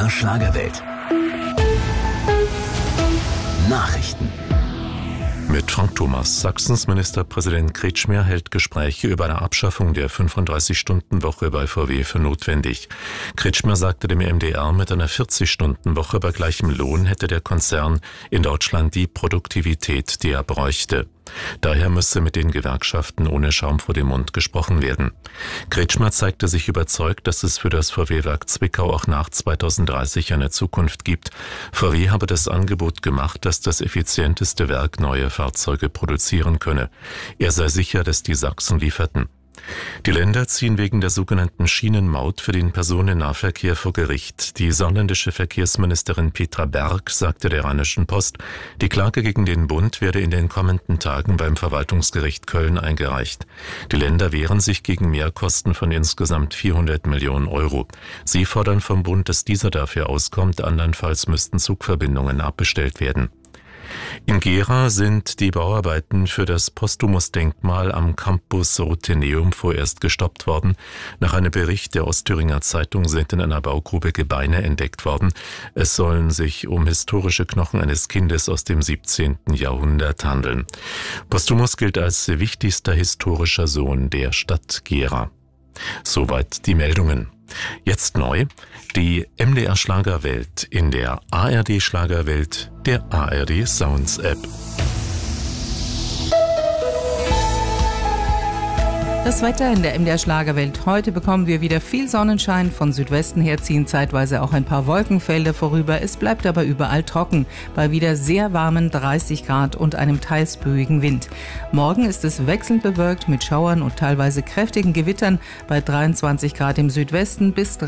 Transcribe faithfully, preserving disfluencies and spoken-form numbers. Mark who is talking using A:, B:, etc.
A: der Schlagerwelt. Nachrichten.
B: Mit Frank Thomas. Sachsens Ministerpräsident Kretschmer hält Gespräche über eine Abschaffung der fünfunddreißig-Stunden-Woche bei V W für notwendig. Kretschmer sagte dem M D R, mit einer vierzig-Stunden-Woche bei gleichem Lohn hätte der Konzern in Deutschland die Produktivität, die er bräuchte. Daher müsse mit den Gewerkschaften ohne Schaum vor dem Mund gesprochen werden. Kretschmer zeigte sich überzeugt, dass es für das V W-Werk Zwickau auch nach zweitausenddreißig eine Zukunft gibt. V W habe das Angebot gemacht, dass das effizienteste Werk neue Fahrzeuge produzieren könne. Er sei sicher, dass die Sachsen lieferten. Die Länder ziehen wegen der sogenannten Schienenmaut für den Personennahverkehr vor Gericht. Die saarländische Verkehrsministerin Petra Berg sagte der Rheinischen Post, die Klage gegen den Bund werde in den kommenden Tagen beim Verwaltungsgericht Köln eingereicht. Die Länder wehren sich gegen Mehrkosten von insgesamt vierhundert Millionen Euro. Sie fordern vom Bund, dass dieser dafür auskommt, andernfalls müssten Zugverbindungen abbestellt werden. In Gera sind die Bauarbeiten für das Postumus-Denkmal am Campus Rotheneum vorerst gestoppt worden. Nach einem Bericht der Ostthüringer Zeitung sind in einer Baugrube Gebeine entdeckt worden. Es sollen sich um historische Knochen eines Kindes aus dem siebzehnten Jahrhundert handeln. Postumus gilt als wichtigster historischer Sohn der Stadt Gera. Soweit die Meldungen. Jetzt neu, die M D R Schlagerwelt in der A R D Schlagerwelt, der A R D Sounds App.
C: Das Wetter in der M D R Schlagerwelt. Heute bekommen wir wieder viel Sonnenschein. Von Südwesten her ziehen zeitweise auch ein paar Wolkenfelder vorüber. Es bleibt aber überall trocken, bei wieder sehr warmen dreißig Grad und einem teils böigen Wind. Morgen ist es wechselnd bewölkt mit Schauern und teilweise kräftigen Gewittern bei dreiundzwanzig Grad im Südwesten bis